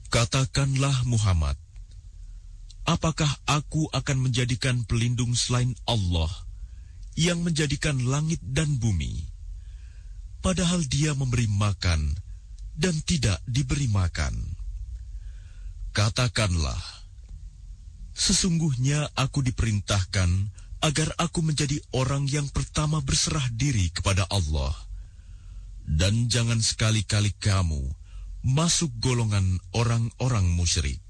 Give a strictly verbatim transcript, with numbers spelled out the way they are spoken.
Katakanlah Muhammad, apakah aku akan menjadikan pelindung selain Allah yang menjadikan langit dan bumi, padahal Dia memberi makan dan tidak diberi makan? Katakanlah, sesungguhnya aku diperintahkan agar aku menjadi orang yang pertama berserah diri kepada Allah, dan jangan sekali-kali kamu masuk golongan orang-orang musyrik.